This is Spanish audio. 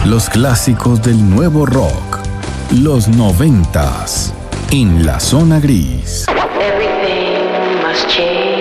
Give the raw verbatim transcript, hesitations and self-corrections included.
Los clásicos del nuevo rock. Los noventas. En la zona gris. Everything must change.